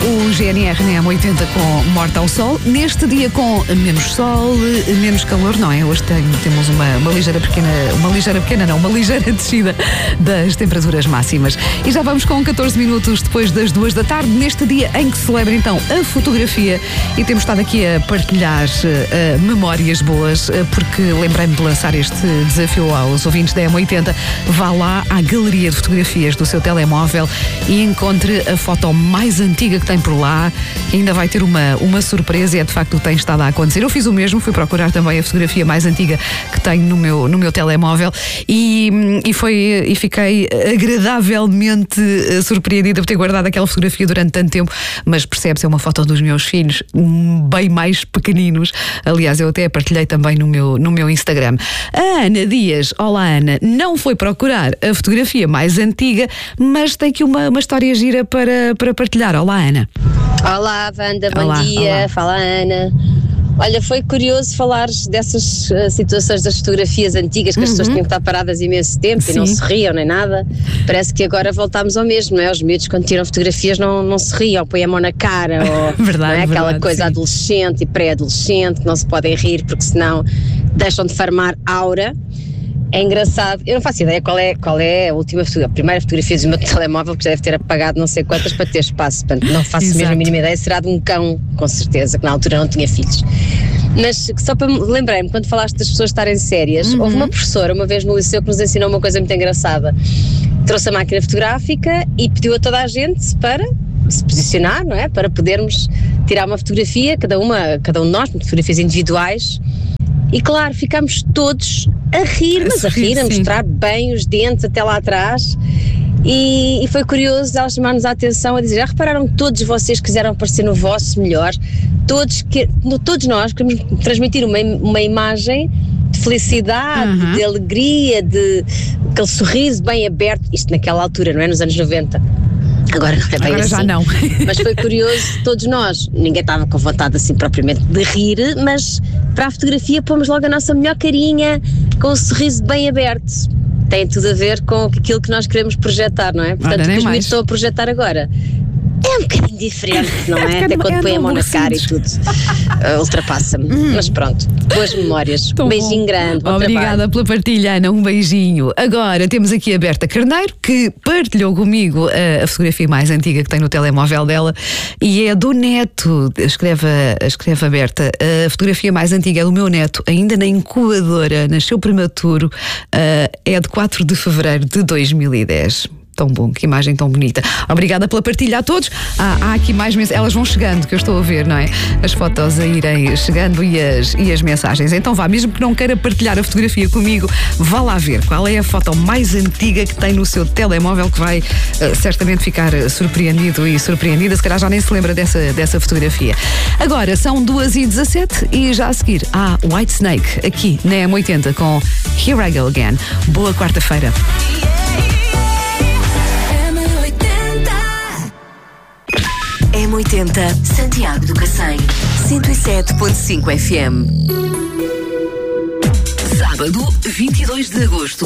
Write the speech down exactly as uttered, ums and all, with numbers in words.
O G N R na M oitenta com Morte ao Sol. Neste dia com menos sol, menos calor, não é? Hoje tem, temos uma, uma ligeira pequena, uma ligeira pequena não, uma ligeira descida das temperaturas máximas. E já vamos com catorze minutos depois das duas da tarde, neste dia em que se celebra então a fotografia, e temos estado aqui a partilhar uh, memórias boas, uh, porque lembrei-me de lançar este desafio aos ouvintes da M oitenta. Vá lá à galeria de fotografias do seu telemóvel e encontre a foto mais antiga que tem por lá. Ainda vai ter uma, uma surpresa, e é de facto o que tem estado a acontecer. Eu fiz o mesmo, fui procurar também a fotografia mais antiga que tenho no meu, no meu telemóvel e, e, foi, e fiquei agradavelmente surpreendida por ter guardado aquela fotografia durante tanto tempo, mas percebe-se, é uma foto dos meus filhos bem mais pequeninos. Aliás, eu até a partilhei também no meu, no meu Instagram. A Ana Dias, olá Ana, não foi procurar a fotografia mais antiga, mas tem aqui uma, uma história gira para, para partilhar. Olá Ana. Olá Wanda, bom Olá, dia, olá. Fala Ana. Olha, foi curioso falares dessas uh, situações das fotografias antigas, que uhum. as pessoas tinham que estar paradas imenso tempo. Sim. E não se riam nem nada. Parece que agora voltámos ao mesmo, não é? Os miúdos quando tiram fotografias não, não se riam, põem a mão na cara, ou verdade, não é? Aquela verdade, coisa sim. adolescente e pré-adolescente, que não se podem rir porque senão deixam de farmar aura. É engraçado, eu não faço ideia qual é, qual é a última fotografia, a primeira fotografia do meu telemóvel, porque já deve ter apagado não sei quantas para ter espaço, portanto não faço Exato. mesmo a mínima ideia, será de um cão, com certeza, que na altura não tinha filhos. Mas só para me lembrei-me, quando falaste das pessoas estarem sérias, uhum. houve uma professora uma vez no liceu que nos ensinou uma coisa muito engraçada. Trouxe a máquina fotográfica e pediu a toda a gente para se posicionar, não é? Para podermos tirar uma fotografia, cada, uma, cada um de nós, fotografias individuais. E claro, ficámos todos a rir, mas a rir, a mostrar bem os dentes até lá atrás. E, e foi curioso ela chamar-nos a atenção a dizer: já repararam que todos vocês quiseram aparecer no vosso melhor? Todos, que, todos nós queremos transmitir uma, uma imagem de felicidade, uhum. de alegria, de aquele sorriso bem aberto. Isto naquela altura, não é? Nos anos noventa. Agora não é bem Agora assim. já não. Mas foi curioso, todos nós, ninguém estava com vontade assim propriamente de rir, mas para a fotografia pomos logo a nossa melhor carinha, com o sorriso bem aberto. Tem tudo a ver com aquilo que nós queremos projetar, não é? Portanto, o que os miúdos estão a projetar agora é um bocadinho diferente, não é? é Até quando é põe a mão na cara e tudo. Uh, ultrapassa-me. Hum. Mas pronto, boas memórias. Um beijinho bom. grande. Bom Obrigada trabalho. pela partilha, Ana. Um beijinho. Agora temos aqui a Berta Carneiro, que partilhou comigo a, a fotografia mais antiga que tem no telemóvel dela, e é do neto. Escreve, escreve a Berta. A fotografia mais antiga é do meu neto, ainda na incubadora, nasceu prematuro. Uh, é de quatro de fevereiro de dois mil e dez. Tão bom, que imagem tão bonita. Obrigada pela partilha a todos. Ah, há aqui mais mensagens, elas vão chegando, que eu estou a ver, não é? As fotos a irem chegando e as, e as mensagens. Então vá, mesmo que não queira partilhar a fotografia comigo, vá lá ver qual é a foto mais antiga que tem no seu telemóvel, que vai uh, certamente ficar surpreendido e surpreendida. Se calhar já nem se lembra dessa, dessa fotografia. Agora são duas e dezassete e já a seguir há Whitesnake aqui na M oitenta com Here I Go Again. Boa quarta-feira. M oitenta, Santiago do Cacém, cento e sete ponto cinco F M. Sábado, vinte e dois de agosto.